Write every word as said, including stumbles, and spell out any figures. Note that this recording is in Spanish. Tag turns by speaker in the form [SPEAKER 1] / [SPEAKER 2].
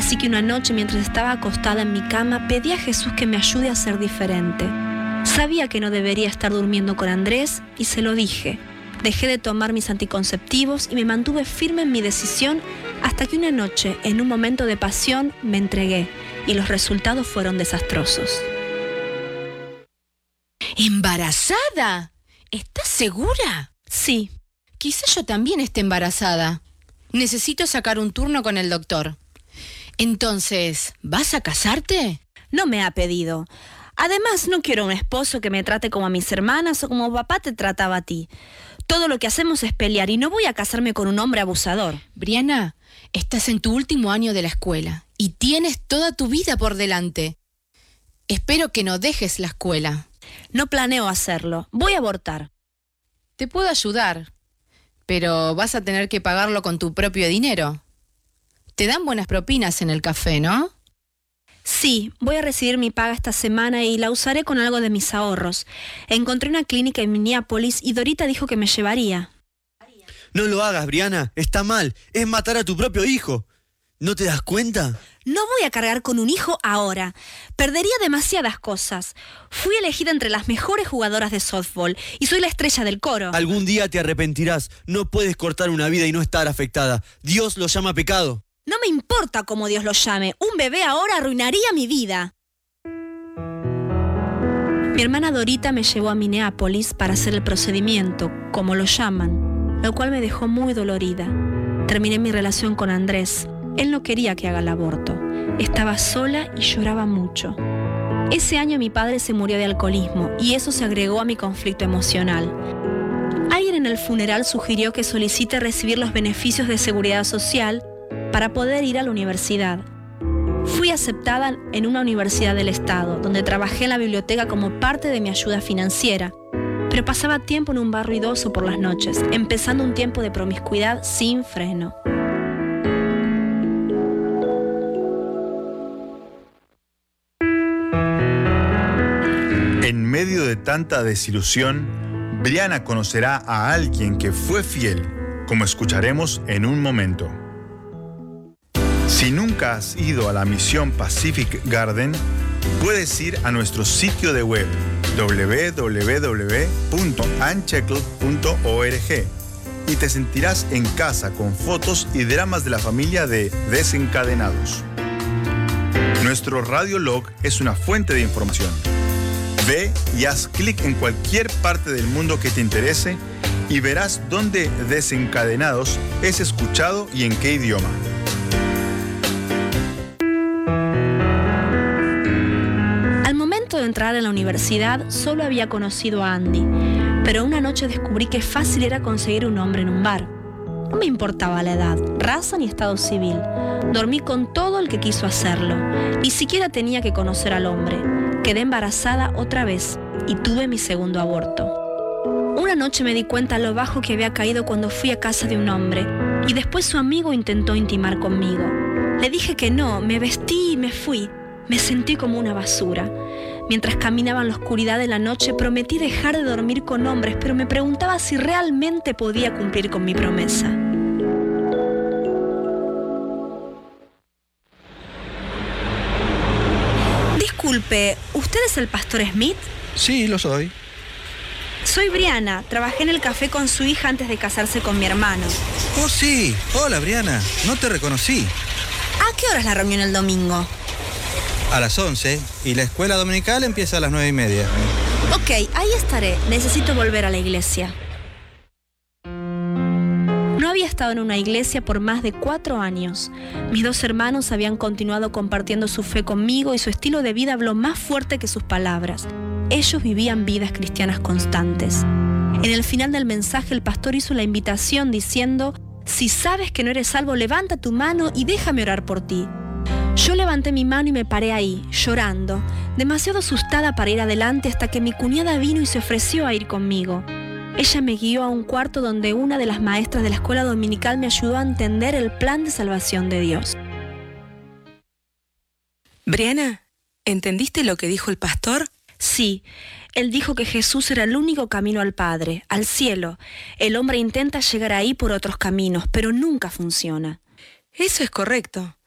[SPEAKER 1] Así que una noche, mientras estaba acostada en mi cama, pedí a Jesús que me ayude a ser diferente. Sabía que no debería estar durmiendo con Andrés y se lo dije. Dejé de tomar mis anticonceptivos y me mantuve firme en mi decisión hasta que una noche, en un momento de pasión, me entregué y los resultados fueron desastrosos.
[SPEAKER 2] ¿Embarazada? ¿Estás segura?
[SPEAKER 1] Sí.
[SPEAKER 2] Quizá yo también esté embarazada. Necesito sacar un turno con el doctor. Entonces, ¿vas a casarte?
[SPEAKER 1] No me ha pedido. Además, no quiero un esposo que me trate como a mis hermanas o como papá te trataba a ti. Todo lo que hacemos es pelear y no voy a casarme con un hombre abusador.
[SPEAKER 2] Briana, estás en tu último año de la escuela y tienes toda tu vida por delante. Espero que no dejes la escuela.
[SPEAKER 1] No planeo hacerlo. Voy a abortar.
[SPEAKER 2] Te puedo ayudar, pero vas a tener que pagarlo con tu propio dinero. Te dan buenas propinas en el café, ¿no?
[SPEAKER 1] Sí, voy a recibir mi paga esta semana y la usaré con algo de mis ahorros. Encontré una clínica en Minneapolis y Dorita dijo que me llevaría.
[SPEAKER 3] No lo hagas, Briana. Está mal. Es matar a tu propio hijo. ¿No te das cuenta?
[SPEAKER 1] No voy a cargar con un hijo ahora. Perdería demasiadas cosas. Fui elegida entre las mejores jugadoras de softball y soy la estrella del coro.
[SPEAKER 3] Algún día te arrepentirás. No puedes cortar una vida y no estar afectada. Dios lo llama pecado.
[SPEAKER 1] No me importa cómo Dios lo llame. Un bebé ahora arruinaría mi vida. Mi hermana Dorita me llevó a Minneapolis para hacer el procedimiento, como lo llaman, lo cual me dejó muy dolorida. Terminé mi relación con Andrés. Él no quería que haga el aborto. Estaba sola y lloraba mucho. Ese año mi padre se murió de alcoholismo y eso se agregó a mi conflicto emocional. Alguien en el funeral sugirió que solicite recibir los beneficios de seguridad social para poder ir a la universidad. Fui aceptada en una universidad del estado, donde trabajé en la biblioteca como parte de mi ayuda financiera, pero pasaba tiempo en un bar ruidoso por las noches, empezando un tiempo de promiscuidad sin freno.
[SPEAKER 4] En medio de tanta desilusión, Briana conocerá a alguien que fue fiel, como escucharemos en un momento. Si nunca has ido a la misión Pacific Garden, puedes ir a nuestro sitio de web doble u doble u doble u punto unshackled punto org y te sentirás en casa con fotos y dramas de la familia de Desencadenados. Nuestro radiolog es una fuente de información. Ve y haz clic en cualquier parte del mundo que te interese y verás dónde Desencadenados es escuchado y en qué idioma.
[SPEAKER 1] De entrar en la universidad solo había conocido a Andy, pero una noche descubrí que fácil era conseguir un hombre en un bar. No me importaba la edad, raza ni estado civil. Dormí con todo el que quiso hacerlo. Ni siquiera tenía que conocer al hombre. Quedé embarazada otra vez y tuve mi segundo aborto. Una noche me di cuenta lo bajo que había caído cuando fui a casa de un hombre y después su amigo intentó intimar conmigo. Le dije que no, me vestí y me fui. Me sentí como una basura. Mientras caminaba en la oscuridad de la noche, prometí dejar de dormir con hombres, pero me preguntaba si realmente podía cumplir con mi promesa. Disculpe, ¿usted es el pastor Smith?
[SPEAKER 5] Sí, lo soy.
[SPEAKER 1] Soy Briana. Trabajé en el café con su hija antes de casarse con mi hermano.
[SPEAKER 5] Oh, sí. Hola, Briana. No te reconocí.
[SPEAKER 1] ¿A qué hora es la reunión el domingo?
[SPEAKER 5] A las once, y la escuela dominical empieza a las nueve y media.
[SPEAKER 1] Ok, ahí estaré. Necesito volver a la iglesia. No había estado en una iglesia por más de cuatro años. Mis dos hermanos habían continuado compartiendo su fe conmigo y su estilo de vida habló más fuerte que sus palabras. Ellos vivían vidas cristianas constantes. En el final del mensaje, el pastor hizo la invitación diciendo: si sabes que no eres salvo, levanta tu mano y déjame orar por ti. Yo levanté mi mano y me paré ahí, llorando, demasiado asustada para ir adelante hasta que mi cuñada vino y se ofreció a ir conmigo. Ella me guió a un cuarto donde una de las maestras de la escuela dominical me ayudó a entender el plan de salvación de Dios.
[SPEAKER 6] Briana, ¿entendiste lo que dijo el pastor?
[SPEAKER 1] Sí, él dijo que Jesús era el único camino al Padre, al cielo. El hombre intenta llegar ahí por otros caminos, pero nunca funciona.
[SPEAKER 6] Eso es correcto.